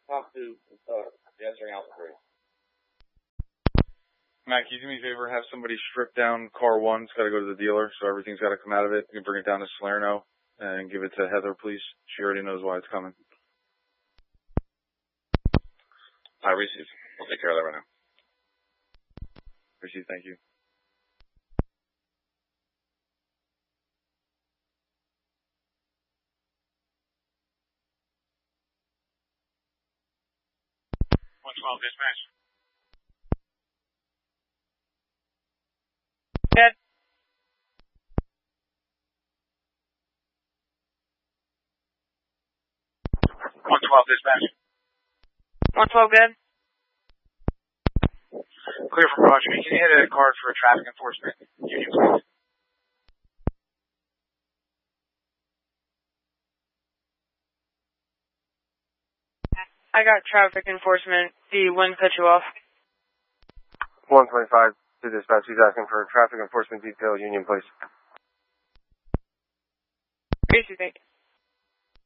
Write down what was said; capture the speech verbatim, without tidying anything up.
Talk to, uh, the answering out three. Matt, can you do me a favor? Have somebody strip down car one. It's got to go to the dealer, so everything's got to come out of it. You can bring it down to Salerno and give it to Heather, please. She already knows why it's coming. I received. We'll take care of that right now. Received, thank you. one twelve dispatch. Good. one twelve dispatch. one twelve good. Clear from Roger. Can you hit a card for a traffic enforcement union, please? I got traffic enforcement. The wind cut you off. one twenty-five to dispatch. He's asking for a traffic enforcement detail union, please. Gracie, thank you.